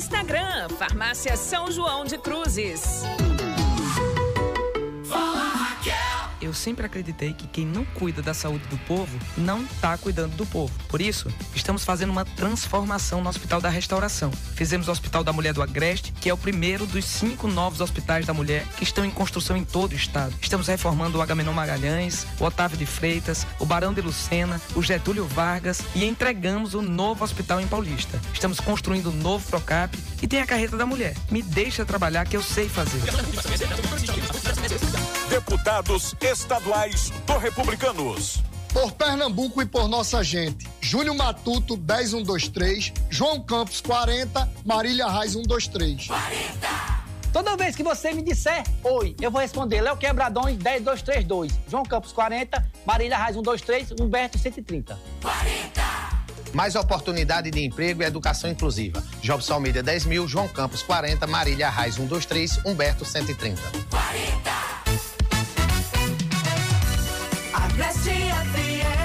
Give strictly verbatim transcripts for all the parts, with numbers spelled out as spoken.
Instagram, Farmácia São João de Cruzes. Eu sempre acreditei que quem não cuida da saúde do povo não está cuidando do povo. Por isso, estamos fazendo uma transformação no Hospital da Restauração. Fizemos o Hospital da Mulher do Agreste, que é o primeiro dos cinco novos hospitais da mulher que estão em construção em todo o estado. Estamos reformando o Agamenon Magalhães, o Otávio de Freitas, o Barão de Lucena, o Getúlio Vargas e entregamos o novo hospital em Paulista. Estamos construindo o novo Procap e tem a carreta da mulher. Me deixa trabalhar que eu sei fazer. Deputados estaduais do Republicanos. Por Pernambuco e por nossa gente. Júnior Matuto, dez um dois três. João Campos, quarenta. Marília Reis, um dois três. quarenta. Toda vez que você me disser oi, eu vou responder Léo Quebradões, dez dois três dois. João Campos, quarenta. Marília Reis, um dois três. Humberto, cento e trinta. quarenta. Mais oportunidade de emprego e educação inclusiva. Jobson Almeida, dez mil. João Campos, quarenta. Marília Reis, um dois três. Humberto, cento e trinta. quarenta. Agreste F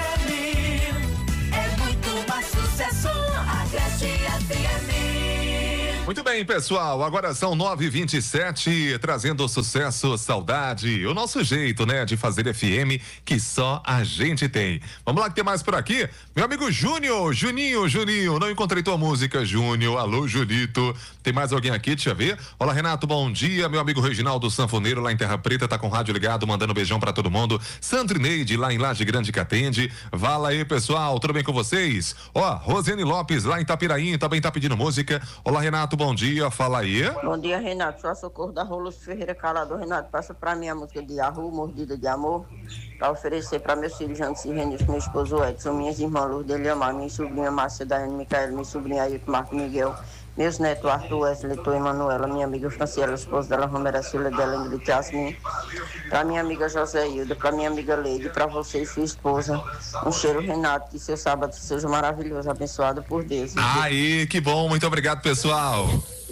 M é muito mais sucesso. Agreste F M. Muito bem, pessoal, agora são nove e vinte e sete, trazendo sucesso, saudade, o nosso jeito, né, de fazer F M que só a gente tem. Vamos lá que tem mais por aqui. Meu amigo Júnior, Juninho, Juninho, não encontrei tua música, Júnior. Alô, Junito. Tem mais alguém aqui? Deixa eu ver. Olá, Renato, bom dia. Meu amigo Reginaldo Sanfoneiro, lá em Terra Preta, tá com o rádio ligado, mandando um beijão pra todo mundo. Sandrineide, lá em Laje Grande, que atende. Vala aí, pessoal, tudo bem com vocês? Ó, Rosiane Lopes, lá em Itapiraí, também tá pedindo música. Olá, Renato, bom dia, fala aí. Bom dia, Renato, sou a Socorro da Rolos Ferreira Calador. Renato, passa pra mim a música de Yahoo, Mordida de Amor, pra oferecer pra meus filhos Jantes e Renilson, meu esposo Edson, minhas irmãs Lourdes Eliamar, minha sobrinha Márcia, Daiane Micaela, minha sobrinha Ailton, Marco Miguel, meus netos Arthur, Wesley, Tô e Manuela, minha amiga Franciela, esposa dela, Romera, filha dela, Ingrid Jasmin, pra minha amiga José Hilda, pra minha amiga Leide, pra você e sua esposa. Um cheiro, Renato, que seu sábado seja maravilhoso, abençoado por Deus. Aí, que bom, muito obrigado, pessoal.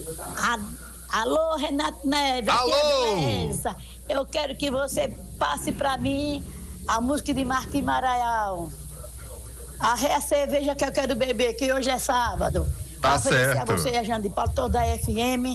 Alô, Renato Neves. Alô! Eu quero que você passe pra mim a música de Martim Maraial. A, a cerveja que eu quero beber, que hoje é sábado. Tá certo. A você, certo. a Jane de Paulo, toda a F M,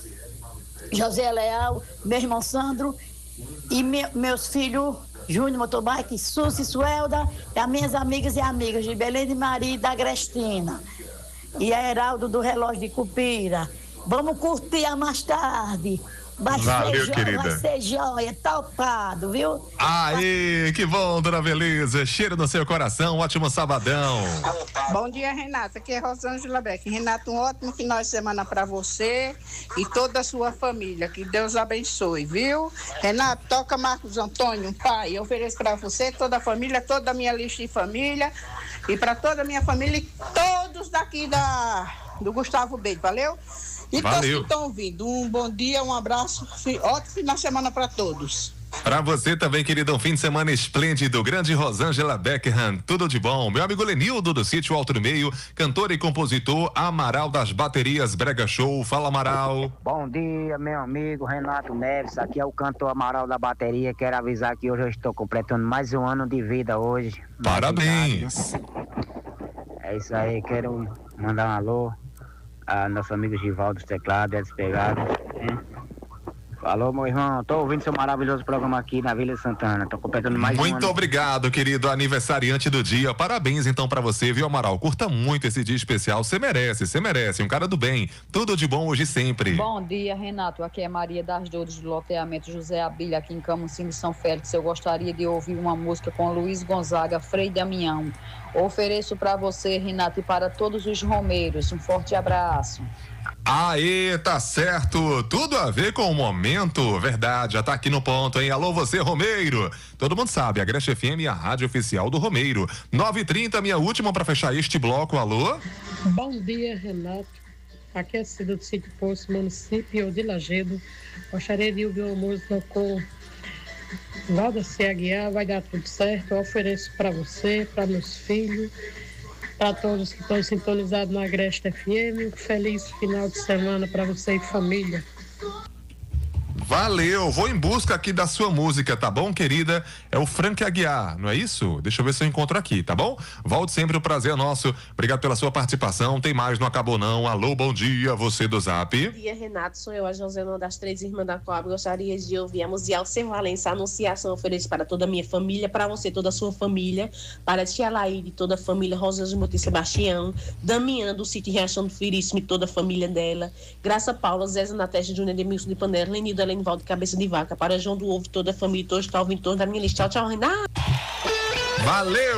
José Leal, meu irmão Sandro e me, meus filhos Júnior Motobike, Suzy, Suelda, e as minhas amigas e amigas de Belém de Maria e da Agrestina. E a Heraldo do Relógio de Cupira. Vamos curtir a mais tarde. Vai Valeu, ser querida. Vai ser joia, topado, viu? Aí, que bom, dona Beleza. Cheiro no seu coração, ótimo sabadão. Bom dia, Renata. Aqui é Rosângela Beck. Renato, um ótimo final de semana para você e toda a sua família. Que Deus abençoe, viu? Renato, toca Marcos Antônio, pai. Eu ofereço para você, toda a família, toda a minha lista de família e para toda a minha família e todos daqui da, do Gustavo Beijo, valeu? E todos que estão ouvindo, um bom dia, um abraço, ótimo final de semana para todos. Pra você também, querido, um fim de semana esplêndido. Grande Rosângela Beckham, tudo de bom. Meu amigo Lenildo do Sítio Alto do Meio, cantor e compositor Amaral das Baterias Brega Show. Fala, Amaral. Bom dia, meu amigo Renato Neves. Aqui é o cantor Amaral da Bateria. Quero avisar que hoje eu estou completando mais um ano de vida hoje. Parabéns. É isso aí, quero mandar um alô a nosso amigo Givaldo dos Teclados, é despegado. Hein? Falou, meu irmão. Tô ouvindo seu maravilhoso programa aqui na Vila Santana. Tô completando mais Muito um ano. obrigado, querido aniversariante do dia. Parabéns, então, pra você, viu, Amaral? Curta muito esse dia especial. Você merece, você merece. Um cara do bem. Tudo de bom hoje e sempre. Bom dia, Renato. Aqui é Maria das Dores do loteamento José Abílio, aqui em Camusim de São Félix. Eu gostaria de ouvir uma música com Luiz Gonzaga, Frei Damião. Ofereço pra você, Renato, e para todos os romeiros. Um forte abraço. Aê, tá certo. Tudo a ver com o momento. Verdade, já tá aqui no ponto, hein? Alô, você, Romeiro. Todo mundo sabe, a Agreste F M é a rádio oficial do Romeiro. nove e trinta, minha última pra fechar este bloco. Alô? Bom dia, Renato. Aqui é a Cida do Sítio Poço, município de Lagedo. Gostaria de ouvir uma música com Valda C. Aguiar. Vai dar tudo certo. Eu ofereço pra você, pra meus filhos, para todos que estão sintonizados na Agreste F M. Um feliz final de semana para você e família. Valeu, vou em busca aqui da sua música, tá bom, querida? É o Frank Aguiar, não é isso? Deixa eu ver se eu encontro aqui, tá bom? Volte sempre, o prazer é nosso. Obrigado pela sua participação. Tem mais, não acabou não. Alô, bom dia, você do Zap. Bom dia, Renato. Sou eu, a Josena das Três Irmãs da Coab. Gostaria de ouvir a música Alceu Valença, a anunciação oferece para toda a minha família, para você, toda a sua família, para a tia Laíde, toda a família, Rosa de Monte Sebastião, Damião do Sítio Riachão do Firíssimo e toda a família dela, Graça Paula, Zéza na Testa, Júnior Demilson de Panela, Lenildo Lenivaldo de Cabeça de Vaca, para João do Ovo, toda a família, todos que estão ouvindo, todos da minha lista. Tchau, tchau, Renato. Valeu!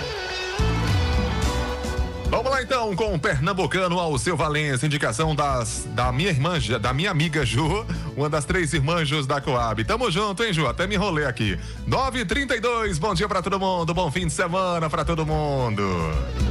Vamos lá então com o Pernambucano Alceu Valença, indicação das, da minha irmã, da minha amiga Ju, uma das três irmãs da Coab. Tamo junto, hein, Ju? Até me enrolei aqui. nove e trinta e dois, bom dia pra todo mundo, bom fim de semana pra todo mundo.